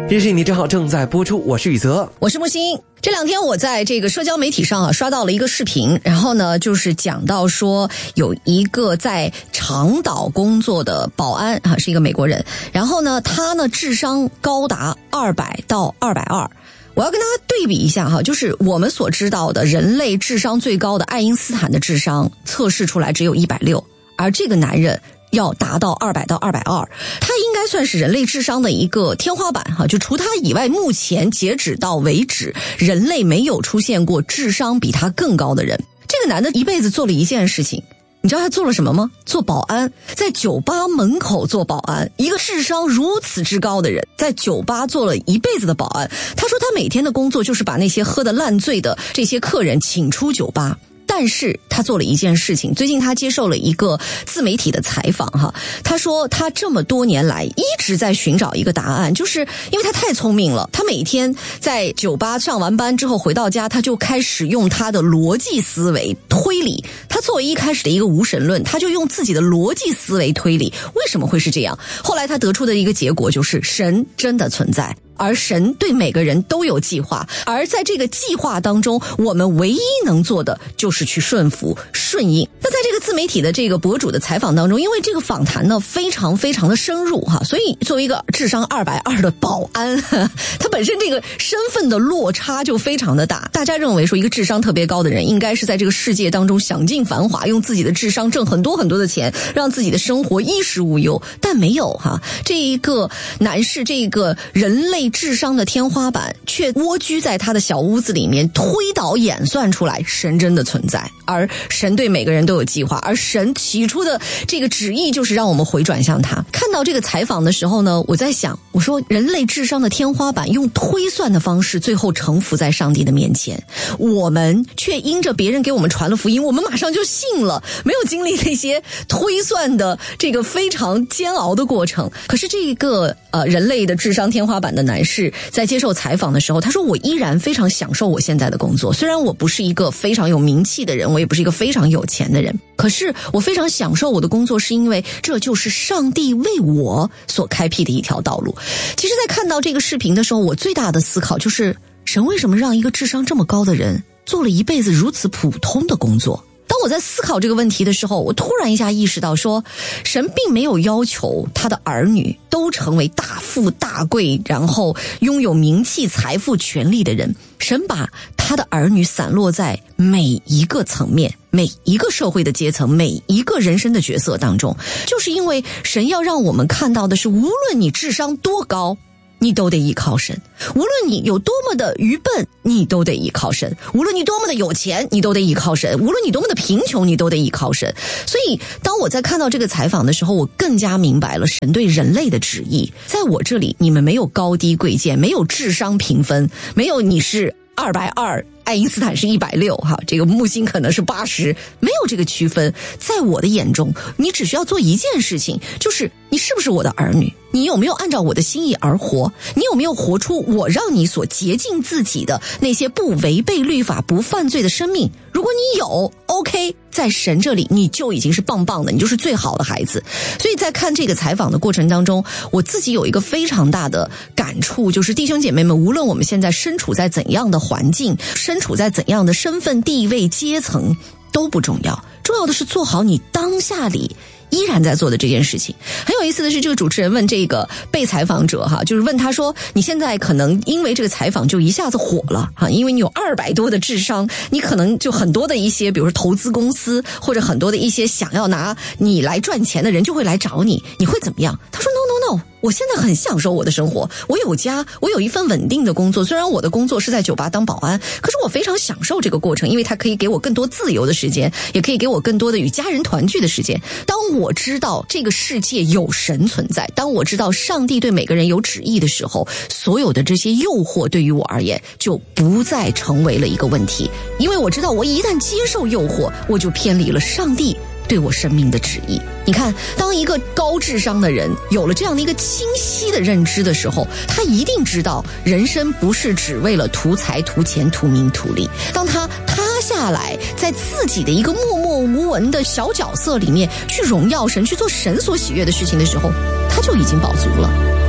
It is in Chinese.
电视你正好正在播出，我是宇泽， 我是木星。这两天我在这个社交媒体上刷到了一个视频，然后呢就是讲到说有一个在长岛工作的保安是一个美国人，然后呢他呢智商高达200到220。我要跟大家对比一下就是我们所知道的人类智商最高的爱因斯坦的智商测试出来只有160，而这个男人要达到200到220，他应该算是人类智商的一个天花板就除他以外，目前截止到为止，人类没有出现过智商比他更高的人。这个男的一辈子做了一件事情，你知道他做了什么吗？做保安，在酒吧门口做保安。一个智商如此之高的人，在酒吧做了一辈子的保安。他说他每天的工作就是把那些喝得烂醉的这些客人请出酒吧。但是他做了一件事情，最近他接受了一个自媒体的采访他说他这么多年来一直在寻找一个答案，就是因为他太聪明了，他每天在酒吧上完班之后回到家，他就开始用他的逻辑思维推理。他作为一开始的一个无神论，他就用自己的逻辑思维推理为什么会是这样。后来他得出的一个结果就是神真的存在，而神对每个人都有计划，而在这个计划当中，我们唯一能做的就是去顺服顺应。那在这个自媒体的这个博主的采访当中，因为这个访谈呢非常非常的深入所以作为一个智商220的保安他本身这个身份的落差就非常的大。大家认为说一个智商特别高的人应该是在这个世界当中享尽繁华，用自己的智商挣很多很多的钱，让自己的生活衣食无忧，但没有这一个男士，这个人类智商的天花板却蜗居在他的小屋子里面，推导演算出来神真的存在，而神对每个人都有计划，而神起初的这个旨意就是让我们回转向他。看到这个采访的时候呢，我在想，我说人类智商的天花板用推算的方式最后臣服在上帝的面前，我们却因着别人给我们传了福音，我们马上就信了，没有经历那些推算的这个非常煎熬的过程。可是这个人类的智商天花板的男士在接受采访的时候，他说我依然非常享受我现在的工作，虽然我不是一个非常有名气的人，我也不是一个非常有钱的人，可是我非常享受我的工作，是因为这就是上帝为我所开辟的一条道路。其实在看到这个视频的时候，我最大的思考就是神为什么让一个智商这么高的人做了一辈子如此普通的工作。当我在思考这个问题的时候，我突然一下意识到说，神并没有要求他的儿女都成为大富大贵，然后拥有名气财富权力的人。神把他的儿女散落在每一个层面，每一个社会的阶层，每一个人生的角色当中，就是因为神要让我们看到的是，无论你智商多高，你都得依靠神；无论你有多么的愚笨，你都得依靠神；无论你多么的有钱，你都得依靠神；无论你多么的贫穷，你都得依靠神。所以当我在看到这个采访的时候，我更加明白了神对人类的旨意。在我这里，你们没有高低贵贱，没有智商评分，没有你是220，爱因斯坦是160这个木星可能是80，没有这个区分。在我的眼中，你只需要做一件事情，就是你是不是我的儿女，你有没有按照我的心意而活，你有没有活出我让你所洁净自己的那些不违背律法不犯罪的生命。如果你有 OK， 在神这里你就已经是棒棒的，你就是最好的孩子。所以在看这个采访的过程当中，我自己有一个非常大的感触，就是弟兄姐妹们，无论我们现在身处在怎样的环境，身处在怎样的身份地位阶层都不重要，重要的是做好你当下里依然在做的这件事情。很有意思的是，这个主持人问这个被采访者就是问他说，你现在可能因为这个采访就一下子火了因为你有200多的智商，你可能就很多的一些比如说投资公司或者很多的一些想要拿你来赚钱的人就会来找你，你会怎么样？他说 No，我现在很享受我的生活，我有家，我有一份稳定的工作，虽然我的工作是在酒吧当保安，可是我非常享受这个过程，因为它可以给我更多自由的时间，也可以给我更多的与家人团聚的时间。当我知道这个世界有神存在，当我知道上帝对每个人有旨意的时候，所有的这些诱惑对于我而言就不再成为了一个问题，因为我知道我一旦接受诱惑，我就偏离了上帝对我生命的旨意。你看，当一个高智商的人有了这样的一个清晰的认知的时候，他一定知道人生不是只为了图财图钱图名图利。当他塌下来，在自己的一个默默无闻的小角色里面去荣耀神，去做神所喜悦的事情的时候，他就已经饱足了。